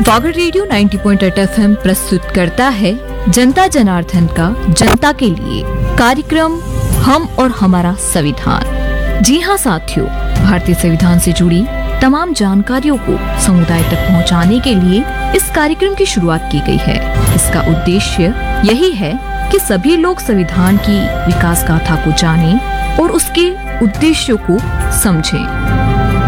Fogger radio 90.8 FM प्रस्तुत करता है जनता जनार्दन का जनता के लिए कार्यक्रम हम और हमारा संविधान। जी हाँ साथियों, भारतीय संविधान से जुड़ी तमाम जानकारियों को समुदाय तक पहुंचाने के लिए इस कार्यक्रम की शुरुआत की गई है। इसका उद्देश्य यही है कि सभी लोग संविधान की विकास गाथा को जानें और उसके उद्देश्यों को समझें।